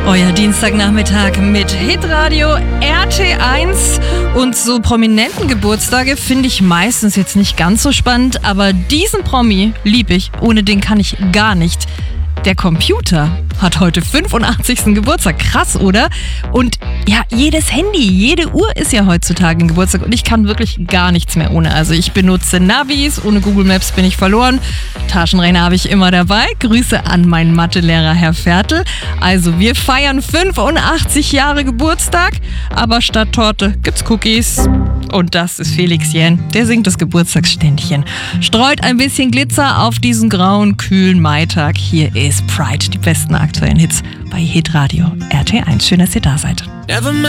Euer Dienstagnachmittag mit Hitradio RT1 und so prominenten Geburtstage finde ich meistens jetzt nicht ganz so spannend, aber diesen Promi lieb ich, ohne den kann ich gar nicht. Der Computer hat heute 85. Geburtstag. Krass, oder? Und ja, jedes Handy, jede Uhr ist ja heutzutage ein Geburtstag und ich kann wirklich gar nichts mehr ohne. Also ich benutze Navis, ohne Google Maps bin ich verloren. Taschenrechner habe ich immer dabei. Grüße an meinen Mathelehrer Herr Viertel. Also wir feiern 85 Jahre Geburtstag, aber statt Torte gibt's Cookies. Und das ist Felix Jähn, der singt das Geburtstagsständchen. Streut ein bisschen Glitzer auf diesen grauen, kühlen Maitag. Hier ist Pride, die besten aktuellen Hits bei Hitradio RT1. Schön, dass ihr da seid.